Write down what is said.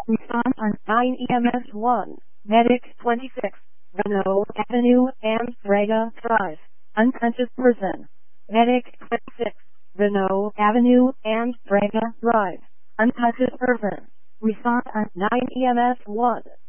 Response on 9 EMS 1. Medic 26. Renault Avenue and Braga Drive. Unconscious person. Medic 26. Renault Avenue and Braga Drive. Unconscious person. Response on 9 EMS 1.